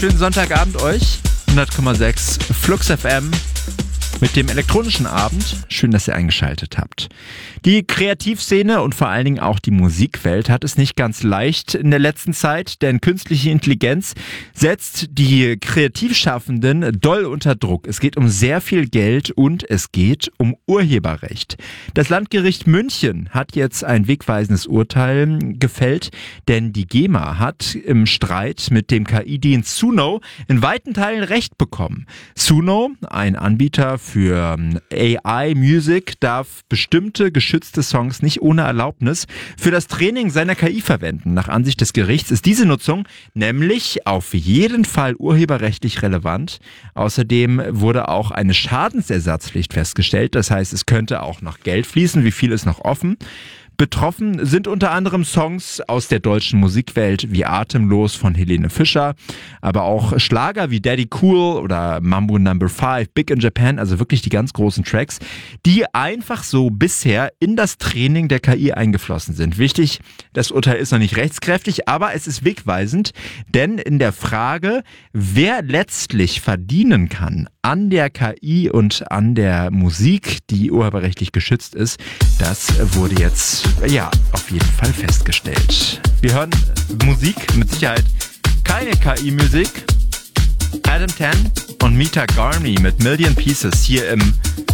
Schönen Sonntagabend euch. 100,6 Flux FM mit dem elektronischen Abend. Schön, dass ihr eingeschaltet habt. Die Kreativszene und vor allen Dingen auch die Musikwelt hat es nicht ganz leicht in der letzten Zeit, denn künstliche Intelligenz setzt die Kreativschaffenden doll unter Druck. Es geht um sehr viel Geld und es geht um Urheberrecht. Das Landgericht München hat jetzt ein wegweisendes Urteil gefällt, denn die GEMA hat im Streit mit dem KI-Dienst Suno in weiten Teilen Recht bekommen. Suno, ein Anbieter für AI-Music, darf bestimmte geschützte Songs nicht ohne Erlaubnis für das Training seiner KI verwenden. Nach Ansicht des Gerichts ist diese Nutzung nämlich auf jeden Fall urheberrechtlich relevant. Außerdem wurde auch eine Schadensersatzpflicht festgestellt. Das heißt, es könnte auch noch Geld fließen. Wie viel ist noch offen? Betroffen sind unter anderem Songs aus der deutschen Musikwelt wie Atemlos von Helene Fischer, aber auch Schlager wie Daddy Cool oder Mambo No. 5, Big in Japan, also wirklich die ganz großen Tracks, die einfach so bisher in das Training der KI eingeflossen sind. Wichtig, das Urteil ist noch nicht rechtskräftig, aber es ist wegweisend, denn in der Frage, wer letztlich verdienen kann an der KI und an der Musik, die urheberrechtlich geschützt ist, das wurde jetzt auf jeden Fall festgestellt. Wir hören Musik, mit Sicherheit keine KI-Musik. Adam 10 und Mita Garmy mit Million Pieces hier im